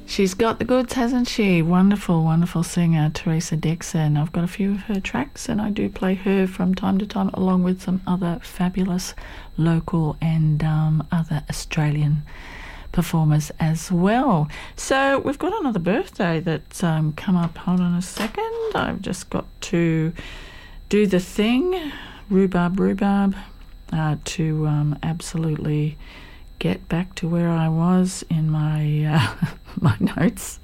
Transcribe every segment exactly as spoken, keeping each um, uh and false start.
She's got the goods, hasn't she? Wonderful, wonderful singer, Teresa Dixon. I've got a few of her tracks and I do play her from time to time along with some other fabulous local and um, other Australian performers as well. So we've got another birthday that's um, come up. Hold on a second. I've just got to do the thing, rhubarb, rhubarb, uh, to um, absolutely get back to where I was in my uh, my notes.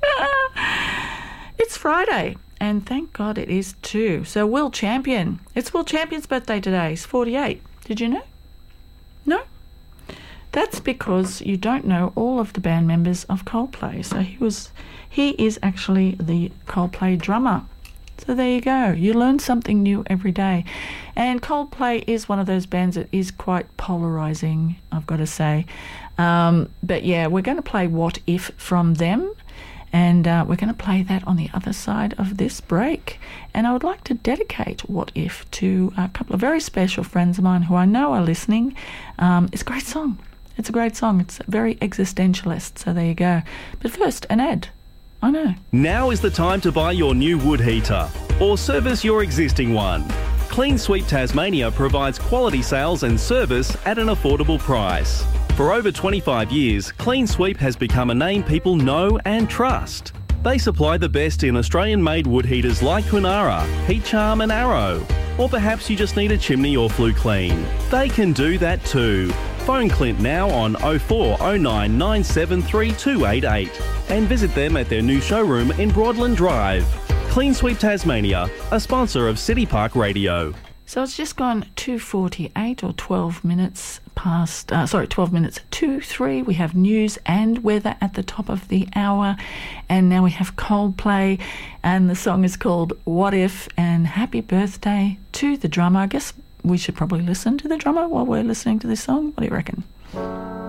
It's Friday, and thank God it is too. So Will Champion, it's Will Champion's birthday today. He's forty-eight. Did you know? No? That's because you don't know all of the band members of Coldplay. So he was, he is actually the Coldplay drummer. So there you go. You learn something new every day. And Coldplay is one of those bands that is quite polarising, I've got to say. Um, but yeah, we're going to play What If from them. And uh, we're going to play that on the other side of this break. And I would like to dedicate What If to a couple of very special friends of mine who I know are listening. Um, it's a great song. It's a great song. It's very existentialist. So there you go. But first, an ad. I know. Now is the time to buy your new wood heater or service your existing one. Clean Sweep Tasmania provides quality sales and service at an affordable price. For over twenty-five years, Clean Sweep has become a name people know and trust. They supply the best in Australian-made wood heaters like Kunara, Heat Charm and Arrow. Or perhaps you just need a chimney or flue clean. They can do that too. Phone Clint now on oh four oh nine nine seven three two eight eight and visit them at their new showroom in Broadland Drive. Clean Sweep Tasmania, a sponsor of City Park Radio. So it's just gone two forty-eight or twelve minutes past, uh, sorry, twelve minutes to three. We have news and weather at the top of the hour. And now we have Coldplay, and the song is called What If, and happy birthday to the drummer. I guess we should probably listen to the drummer while we're listening to this song. What do you reckon?